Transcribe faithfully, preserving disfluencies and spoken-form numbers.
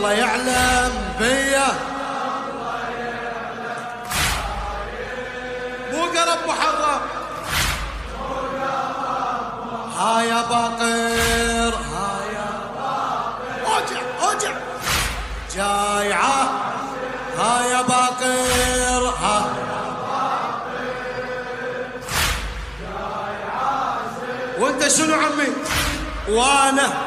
الله يعلم بيا مو قرب محرم ها يا باقر ها يا باقر اوجع اوجع جايعه ها يا باقر ها وانت شنو عمي وانا